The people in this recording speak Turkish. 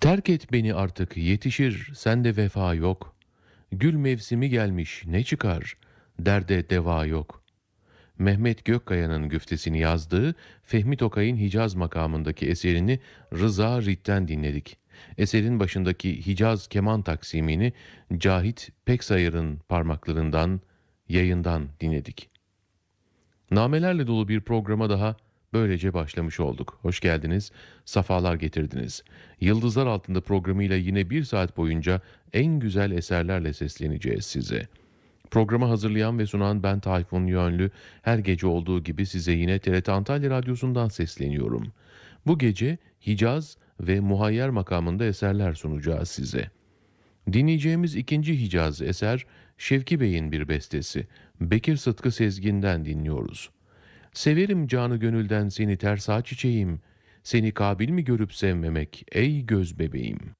Terk et beni artık yetişir sende vefa yok. Gül mevsimi gelmiş ne çıkar derde deva yok. Mehmet Gökkaya'nın güftesini yazdığı Fehmi Tokay'ın Hicaz makamındaki eserini Rıza Rit'ten dinledik. Eserin başındaki Hicaz keman taksimini Cahit Peksayır'ın parmaklarından, yayından dinledik. Namelerle dolu bir programa daha böylece başlamış olduk. Hoş geldiniz, safalar getirdiniz. Yıldızlar Altında programıyla yine bir saat boyunca en güzel eserlerle sesleneceğiz size. Programı hazırlayan ve sunan ben Tayfun Yönlü, her gece olduğu gibi size yine TRT Antalya Radyosu'ndan sesleniyorum. Bu gece Hicaz ve Muhayyer makamında eserler sunacağız size. Dinleyeceğimiz ikinci Hicaz eser Şevki Bey'in bir bestesi. Bekir Sıtkı Sezgin'den dinliyoruz. Severim canı gönülden seni tersa çiçeğim. Seni kabil mi görüp sevmemek ey göz bebeğim.